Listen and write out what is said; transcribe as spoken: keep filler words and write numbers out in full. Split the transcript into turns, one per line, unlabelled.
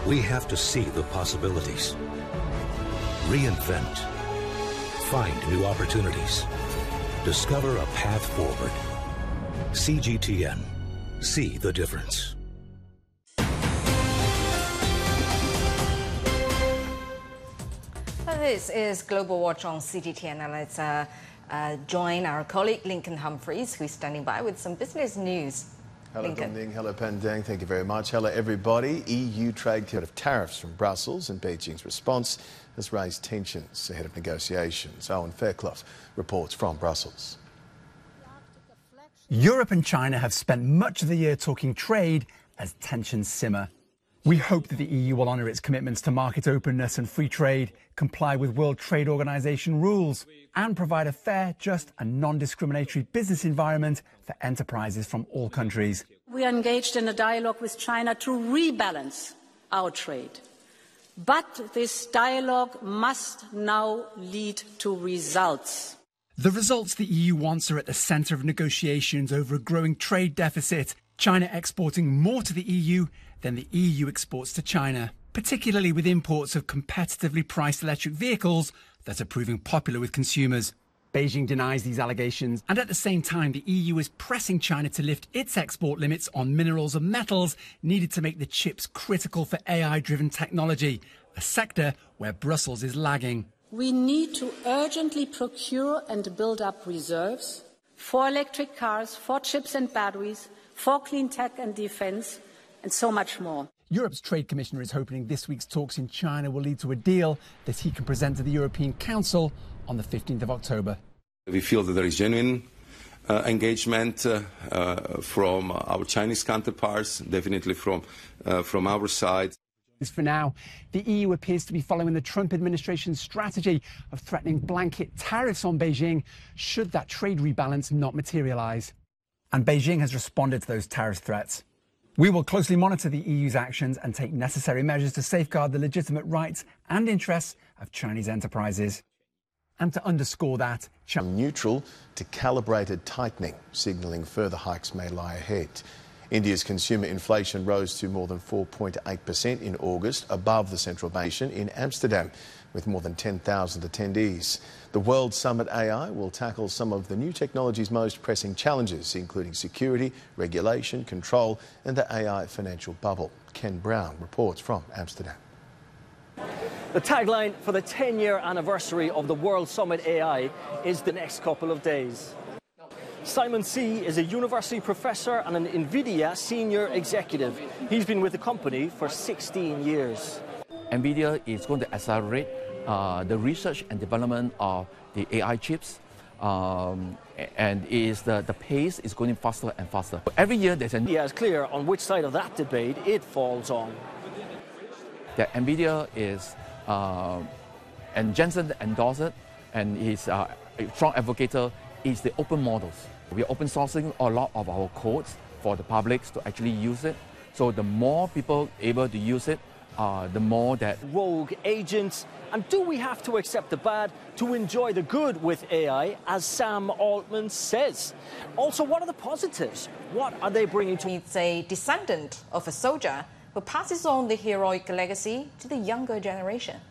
We have to see the possibilities, reinvent, find new opportunities, discover a path forward. C G T N. See the difference.
This is Global Watch on C G T N, and let's uh, uh, join our colleague Lincoln Humphreys, who's standing by with some business news.
Hello, Dong-Ning. Hello, Pandang. Thank you very much. Hello, everybody. E U trade cleared of tariffs from Brussels, and Beijing's response has raised tensions ahead of negotiations. Owen Fairclough reports from Brussels.
Europe and China have spent much of the year talking trade as tensions simmer. We hope that the E U will honour its commitments to market openness and free trade, comply with World Trade Organization rules, and provide a fair, just and non-discriminatory business environment for enterprises from all countries.
We are engaged in a dialogue with China to rebalance our trade. But this dialogue must now lead to results.
The results the E U wants are at the centre of negotiations over a growing trade deficit, China exporting more to the E U than the E U exports to China, particularly with imports of competitively priced electric vehicles that are proving popular with consumers. Beijing denies these allegations, and at the same time the E U is pressing China to lift its export limits on minerals and metals needed to make the chips critical for A I-driven technology, a sector where Brussels is lagging.
We need to urgently procure and build up reserves for electric cars, for chips and batteries, for clean tech and defence, and so much more.
Europe's Trade Commissioner is hoping this week's talks in China will lead to a deal that he can present to the European Council on the fifteenth of October.
We feel that there is genuine uh, engagement uh, uh, from our Chinese counterparts, definitely from, uh, from our side.
For now, the E U appears to be following the Trump administration's strategy of threatening blanket tariffs on Beijing should that trade rebalance not materialise. And Beijing has responded to those tariff threats. We will closely monitor the E U's actions and take necessary measures to safeguard the legitimate rights and interests of Chinese enterprises. And to underscore that,
China neutral to calibrated tightening, signalling further hikes may lie ahead. India's consumer inflation rose to more than four point eight percent in August, above the central bank in Amsterdam, with more than ten thousand attendees. The World Summit A I will tackle some of the new technology's most pressing challenges, including security, regulation, control, and the A I financial bubble. Ken Brown reports from Amsterdam.
The tagline for the ten-year anniversary of the World Summit A I is the next couple of days. Simon See is a university professor and an NVIDIA senior executive. He's been with the company for sixteen years.
NVIDIA is going to accelerate uh, the research and development of the A I chips, um, and is the, the pace is going faster and faster. Every year there's an...
NVIDIA is clear on which side of that debate it falls on.
That NVIDIA is, uh, and Jensen endorsed it, and he's uh, a strong advocate, is the open models. We are open sourcing a lot of our codes for the public to actually use it. So the more people able to use it, uh, the more that...
Rogue agents. And do we have to accept the bad to enjoy the good with A I, as Sam Altman says? Also, what are the positives? What are they bringing to...
It's a descendant of a soldier who passes on the heroic legacy to the younger generation.